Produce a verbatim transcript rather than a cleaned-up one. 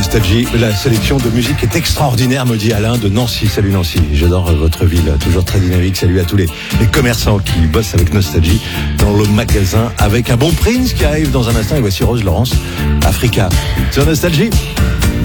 Nostalgie, la sélection de musique est extraordinaire, me dit Alain de Nancy. Salut Nancy, j'adore votre ville, toujours très dynamique. Salut à tous les, les commerçants qui bossent avec Nostalgie dans le magasin, avec un bon Prince qui arrive dans un instant. Et voici Rose Laurence, Africa, sur Nostalgie.